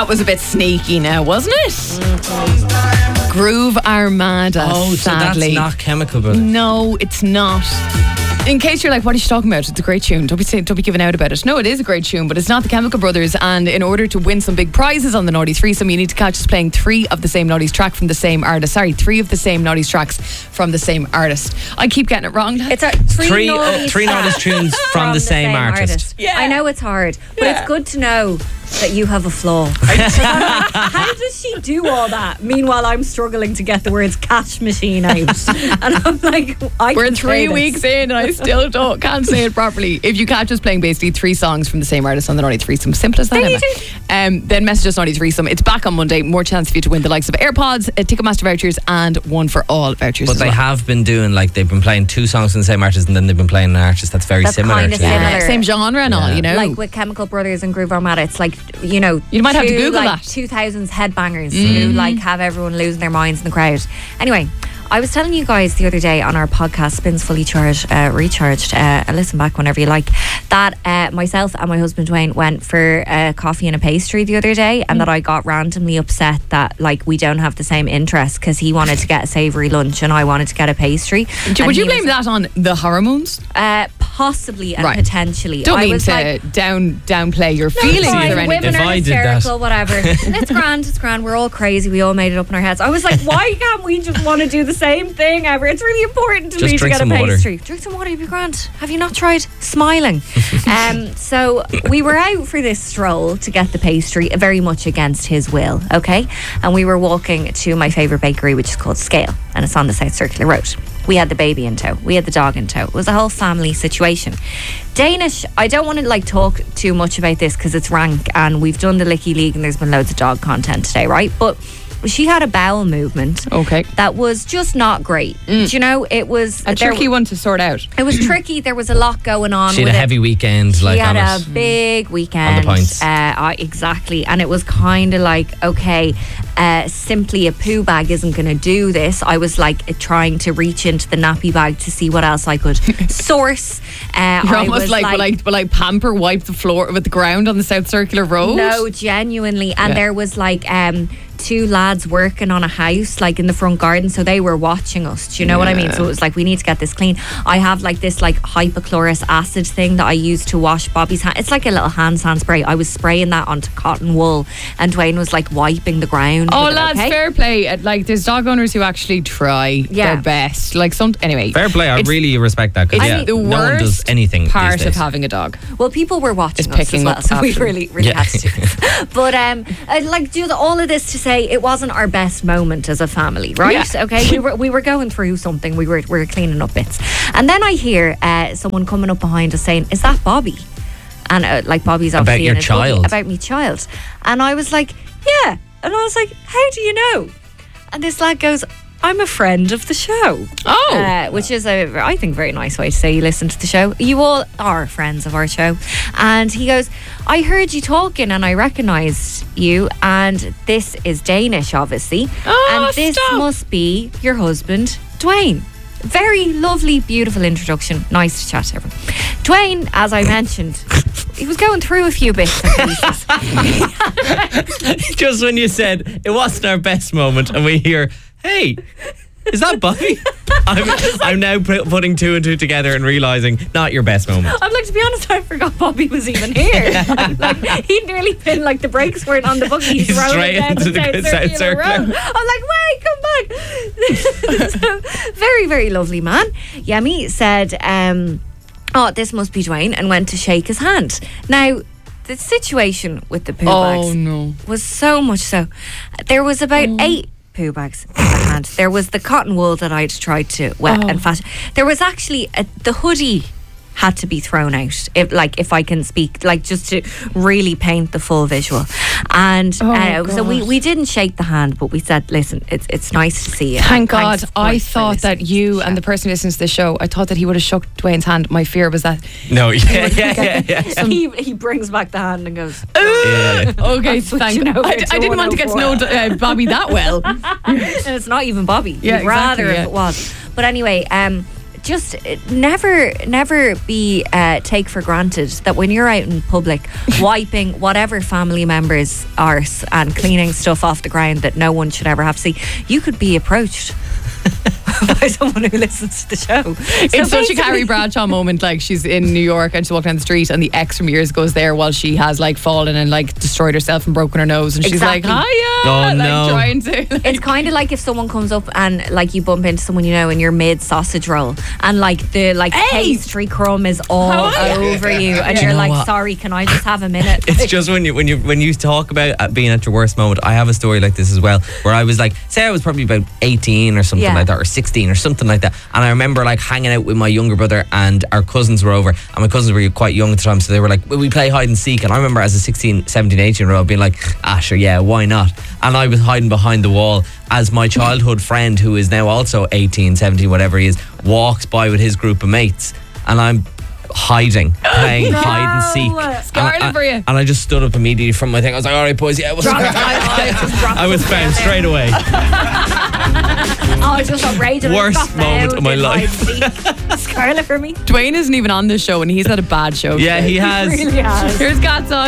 That was a bit sneaky now, wasn't it? Groove Armada, Oh, sadly. so that's not Chemical Brothers. No, it's not. In case you're like, what is she talking about? It's a great tune. Don't be giving out about it. No, it is a great tune, but it's not the Chemical Brothers. And in order to win some big prizes on the Naughty Threesome, you need to catch us playing 3 of the same Naughty's track from the same artist. Sorry, 3 of the same Naughty's tracks from the same artist. I keep getting it wrong. It's Three Naughty's tunes from the same artist. Yeah. I know it's hard, but it's good to know that you have a flaw. How does she do all that? Meanwhile, I'm struggling to get the words cash machine out. And I'm like, We're 3 weeks in and I still can't say it properly. If you catch us playing basically 3 songs from the same artist on the Naughty Threesome, simple as that, Emma. Then message us Naughty Threesome. It's back on Monday. More chance for you to win the likes of AirPods, Ticketmaster vouchers, and One for All vouchers. But they have been doing, like, they've been playing 2 songs from the same artist, and then they've been playing an artist that's very similar kinda to similar. same genre and all, you know. Like with Chemical Brothers and Groove Armada, it's like, you know, you might have to Google like that. 2000s headbangers who like have everyone losing their minds in the crowd. Anyway, I was telling you guys the other day on our podcast, Spins Fully Charged, Recharged, listen back whenever you like, that myself and my husband Dwayne went for a coffee and a pastry the other day, and that I got randomly upset that like we don't have the same interests, because he wanted to get a savoury lunch and I wanted to get a pastry. Would you blame that on the hormones? Possibly and Right. potentially. Don't I mean was to like, downplay your feelings fine, or anything. women If are I did that- hysterical, whatever. It's grand. We're all crazy. We all made it up in our heads. I was like, why can't we just want to do the same thing ever? It's really important to Just me to drink get a some water. pastry. Drink some water, you'd be grand. Have you not tried smiling? So we were out for this stroll to get the pastry, very much against his will, okay? And we were walking to my favourite bakery, which is called Scale, and it's on the South Circular Road. We had the baby in tow. We had the dog in tow. It was a whole family situation. Danish, I don't want to like talk too much about this because it's rank, and we've done the Licky League and there's been loads of dog content today, right? But she had a bowel movement. Okay. That was just not great. Do you know, it was A tricky one to sort out. It was tricky. There was a lot going on. She had with a it. heavy weekend, She like had on a it. big weekend. On the points. Exactly. And it was kind of like, okay, simply a poo bag isn't going to do this. I was like trying to reach into the nappy bag to see what else I could source. You're almost like, will I pamper wipe the floor with the ground on the South Circular Road? No, genuinely. And Yeah. there was like 2 lads working on a house like in the front garden, so they were watching us. Do you know what I mean? So it was like, we need to get this clean. I have like this like hypochlorous acid thing that I use to wash Bobby's hand. It's like a little hand sand spray. I was spraying that onto cotton wool, and Dwayne was like wiping the ground. Oh, with it, lads, okay? fair play. Like, there's dog owners who actually try their best. Like, anyway. Fair play. I It's- really respect that, because It's the no one does worst anything part these of days. having a dog. Well, people were watching It's us as picking well, up so we after. really Yeah. had to do this. But I'd like do all of this to say it wasn't our best moment as a family, right? Yeah. Okay, we were going through something. We were cleaning up bits, and then I hear someone coming up behind us saying, "Is that Bobby?" And like Bobby's About obviously your in his buggy, child. about me child, and I was like, "Yeah," and I was like, "How do you know?" And this lad goes, "I'm a friend of the show." Oh. Which is I think, very nice way to say you listen to the show. You all are friends of our show. And he goes, "I heard you talking and I recognised you, and this is Danish, obviously. Oh, and this stop. must be your husband, Dwayne." Very lovely, beautiful introduction. Nice to chat to everyone. Dwayne, as I mentioned, he was going through a few bits and pieces. Just when you said it wasn't our best moment, and we hear, "Hey, is that Bobby?" I'm now putting 2 and 2 together and realising not your best moment. I'm like, to be honest, I forgot Bobby was even here. Like, he'd nearly been like the brakes weren't on the buggy. He's rolling straight down into the the South South Circular Circular. Road. I'm like, wait, come back. So, very, very lovely man. Yemi said, "Oh, this must be Dwayne," and went to shake his hand. Now, the situation with the poo bags no. was so much so. There was about 8 poo bags in my hand. There was the cotton wool that I'd tried to wet and fashion. There was actually the hoodie had to be thrown out, if I can speak, like, just to really paint the full visual. And so we didn't shake the hand, but we said, "Listen, it's nice to see you." Thank Thanks, God. of I course, for thought that listening to you the and the show. person listening to the show, I thought that he would have shook Dwayne's hand. My fear was that. No, yeah. He brings back the hand and goes, Yeah. Okay, switching thank. over I to didn't want to get to know 104. Bobby that well. and it's not even Bobby. Yeah, You'd rather exactly, if yeah. it was. But anyway, just never be take for granted that when you're out in public wiping whatever family members' arse and cleaning stuff off the ground that no one should ever have to see, you could be approached by someone who listens to the show. It's such a Carrie Bradshaw moment. Like, she's in New York and she's walking down the street and the ex from years goes there while she has like fallen and like destroyed herself and broken her nose, and she's Exactly. like, hiya, Oh, like no. trying to like, It's kind of like if someone comes up and like you bump into someone you know in your mid sausage roll and like the pastry crumb is all over you and you're know like, what? sorry, can I just have a minute? It's just when you talk about being at your worst moment. I have a story like this as well, where I was like, say I was probably about 18 or something Yeah. like that, or 16 or something like that, and I remember like hanging out with my younger brother and our cousins were over, and my cousins were quite young at the time, so they were like, will we play hide and seek? And I remember as a 16, 17, 18 year old being like, sure, yeah, why not? And I was hiding behind the wall as my childhood friend, who is now also 18, 17, whatever he is, walks by with his group of mates, and I'm hiding, playing hide and seek. Scarlet for you. And I just stood up immediately from my thing. I was like, all right, boys, yeah, what's up? I was found straight away. Oh, it's just outrageous. Worst moment of my life. Scarlet for me. Dwayne isn't even on this show and he's had a bad show. Yeah, today. he has. Really has. Here's God's